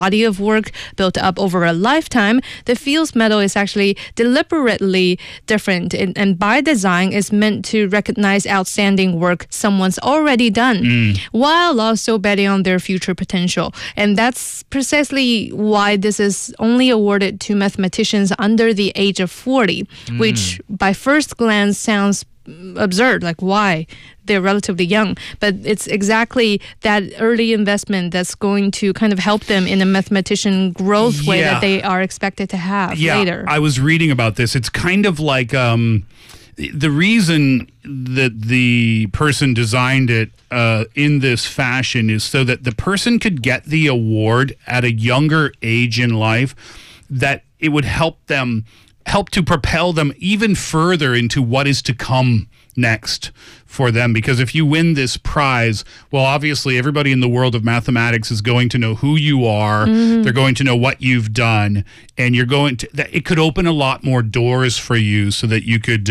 body of work built up over a lifetime, the Fields Medal is actually deliberately different and by design is meant to recognize outstanding work someone's already done while also betting on their future potential. And that's precisely why this is only awarded to mathematicians under the age of 40, which by first glance sounds absurd, like why? They're relatively young, but it's exactly that early investment that's going to kind of help them in a mathematician growth way that they are expected to have later. I was reading about this. It's kind of like the reason that the person designed it in this fashion is so that the person could get the award at a younger age in life, that it would help to propel them even further into what is to come next for them. Because if you win this prize, well, obviously everybody in the world of mathematics is going to know who you are. They're going to know what you've done, and you're going to, it could open a lot more doors for you so that you could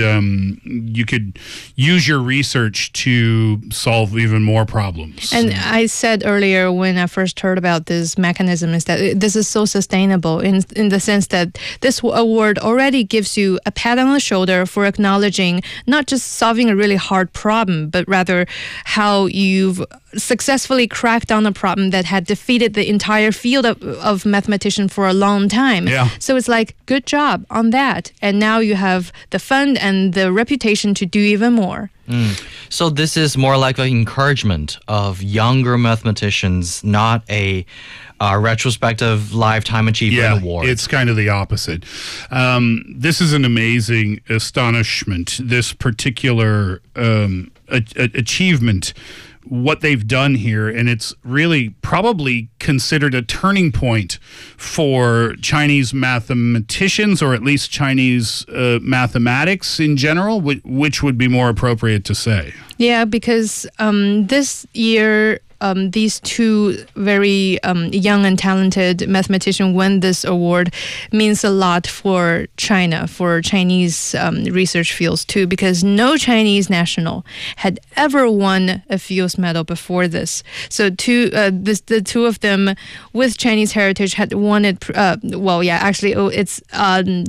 use your research to solve even more problems. And I said earlier when I first heard about this mechanism is that this is so sustainable in the sense that this award already gives you a pat on the shoulder for acknowledging not just solving a really hard problem, but rather how you've successfully cracked down a problem that had defeated the entire field of mathematicians for a long time. So it's like, good job on that. And now you have the fund and the reputation to do even more. So this is more like an encouragement of younger mathematicians, not a retrospective lifetime achievement award. It's kind of the opposite. This is an amazing astonishment, this particular achievement, what they've done here, and it's really probably considered a turning point for Chinese mathematicians, or at least Chinese mathematics in general, which would be more appropriate to say. Yeah, because this year these two very young and talented mathematicians won this award means a lot for China, for Chinese research fields too, because no Chinese national had ever won a Fields Medal before this. So the two of them with Chinese heritage had won it. It's